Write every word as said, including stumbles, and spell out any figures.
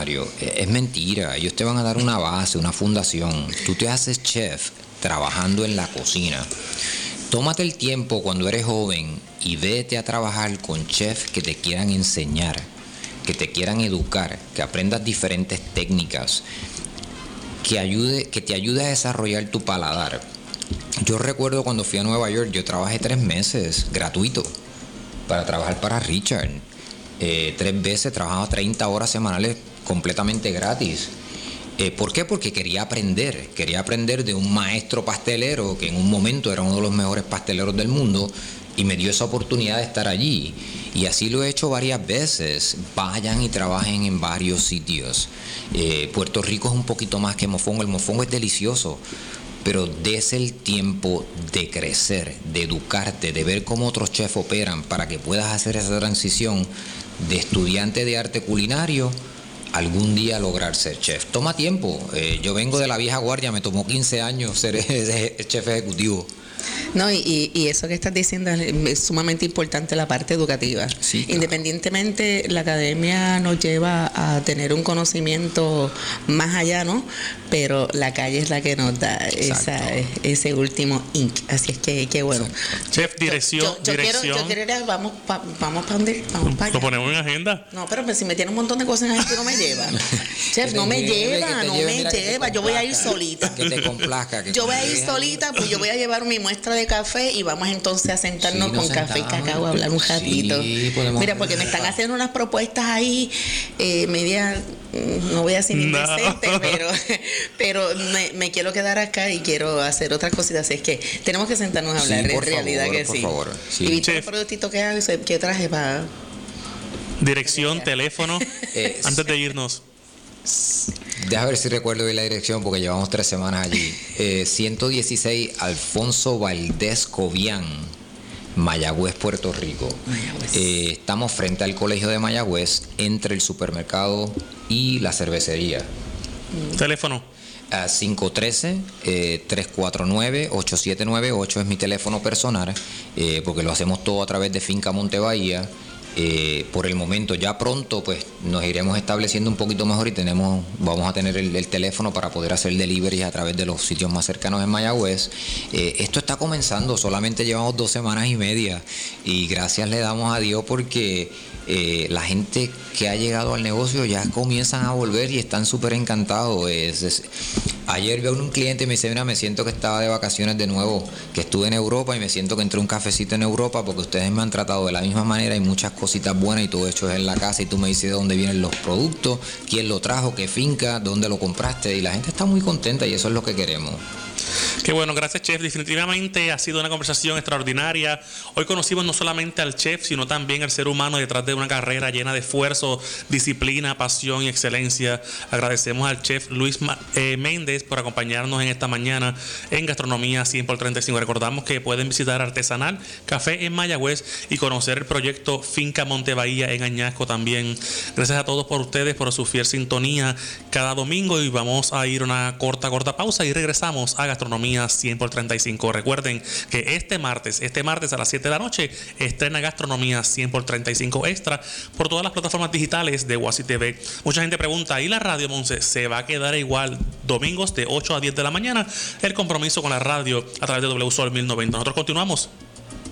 culinario. Es mentira, ellos te van a dar una base, una fundación. Tú te haces chef trabajando en la cocina. Tómate el tiempo cuando eres joven y vete a trabajar con chefs que te quieran enseñar, que te quieran educar, que aprendas diferentes técnicas, que, ayude, que te ayude a desarrollar tu paladar. Yo recuerdo cuando fui a Nueva York, yo trabajé tres meses gratuito para trabajar para Richard. Eh, tres veces trabajaba treinta horas semanales completamente gratis. Eh, ¿Por qué? Porque quería aprender, quería aprender de un maestro pastelero que en un momento era uno de los mejores pasteleros del mundo y me dio esa oportunidad de estar allí. Y así lo he hecho varias veces. Vayan y trabajen en varios sitios. Eh, Puerto Rico es un poquito más que mofongo. El mofongo es delicioso, pero des el tiempo de crecer, de educarte, de ver cómo otros chefs operan para que puedas hacer esa transición de estudiante de arte culinario algún día lograr ser chef. Toma tiempo. Eh, yo vengo de la vieja guardia, me tomó quince años ser chef ejecutivo. No, y, y eso que estás diciendo es sumamente importante, la parte educativa. Sí, claro. Independientemente, la academia nos lleva a tener un conocimiento más allá, ¿no? Pero la calle es la que nos da esa, ese último ink. Así es que, qué bueno. Exacto. Chef, dirección, yo, yo, yo dirección. Quiero, yo quiero ir a, vamos para vamos pa dónde, vamos para allá. ¿Lo ponemos en agenda? No, pero pues, si me tiene un montón de cosas en agenda, no me lleva. Chef, no me lleva, no me lleva. Yo voy a ir solita. Que te complazca. Que yo voy a ir solita, pues yo voy a llevar mi muestra de café y vamos entonces a sentarnos sí, con café y cacao a hablar un ratito. Sí, mira, porque me están haciendo unas propuestas ahí, eh, media, no voy a decir no. indecente, pero, pero me, me quiero quedar acá y quiero hacer otras cositas. Así es que tenemos que sentarnos a hablar, sí, en realidad favor, que por sí. Favor, sí. Y viste el productito que hago, que traje para... Dirección, teléfono, eh, antes de irnos. Deja ver si recuerdo bien la dirección porque llevamos tres semanas allí. Eh, ciento dieciséis Alfonso Valdés Cobian, Mayagüez, Puerto Rico. Mayagüez. Eh, estamos frente al colegio de Mayagüez, entre el supermercado y la cervecería. Mm. Teléfono. Uh, cinco uno tres, tres cuatro nueve, ocho siete nueve ocho es mi teléfono personal, eh, porque lo hacemos todo a través de Finca Montebahía. Eh, por el momento, ya pronto pues nos iremos estableciendo un poquito mejor y tenemos, vamos a tener el, el teléfono para poder hacer deliveries a través de los sitios más cercanos en Mayagüez. Eh, esto está comenzando, solamente llevamos dos semanas y media y gracias le damos a Dios porque eh, la gente que ha llegado al negocio ya comienzan a volver y están súper encantados. Es, es, ayer veo un cliente y me dice, mira, me siento que estaba de vacaciones de nuevo, que estuve en Europa y me siento que entré a un cafecito en Europa porque ustedes me han tratado de la misma manera y muchas cositas buenas y todo hecho es en la casa y tú me dices de dónde vienen los productos, quién lo trajo, qué finca, dónde lo compraste y la gente está muy contenta y eso es lo que queremos. Qué bueno, gracias chef, definitivamente ha sido una conversación extraordinaria. Hoy conocimos no solamente al chef, sino también al ser humano detrás de una carrera llena de esfuerzo, disciplina, pasión y excelencia. Agradecemos al chef Luis eh, Méndez por acompañarnos en esta mañana en Gastronomía cien por treinta y cinco. Recordamos que pueden visitar Artesanal Café en Mayagüez y conocer el proyecto Finca Montebahía en Añasco también. Gracias a todos por ustedes, por su fiel sintonía cada domingo y vamos a ir a una corta, corta pausa y regresamos a Gastronomía cien por treinta y cinco. Recuerden que este martes, este martes a las siete de la noche, estrena Gastronomía cien por treinta y cinco Extra por todas las plataformas digitales de Guasi T V. Mucha gente pregunta, ¿y la radio, Monse? ¿Se va a quedar igual domingos de ocho a diez de la mañana? El compromiso con la radio a través de W Sol mil noventa. Nosotros continuamos